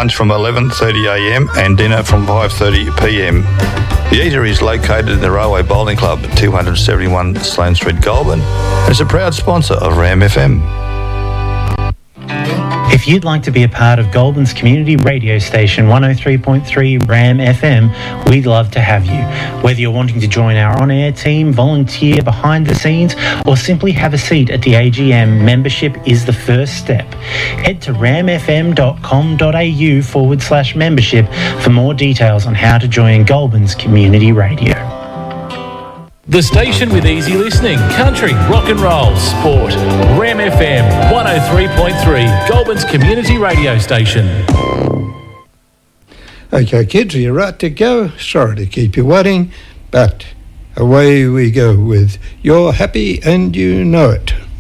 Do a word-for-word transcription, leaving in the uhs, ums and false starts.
lunch from eleven thirty a m and dinner from five thirty p m. The eatery is located in the Railway Bowling Club at two seventy-one Sloane Street, Goulburn, and is a proud sponsor of Ram F M. If you'd like to be a part of Goulburn's community radio station one oh three point three Ram F M, we'd love to have you. Whether you're wanting to join our on-air team, volunteer behind the scenes, or simply have a seat at the A G M, membership is the first step. Head to ramfm.com.au forward slash membership for more details on how to join Goulburn's community radio. The station with easy listening, country, rock and roll, sport. Ram F M one oh three point three, Goulburn's community radio station. Okay, kids, are you right to go? Sorry to keep you waiting, but away we go with You're Happy and You Know It.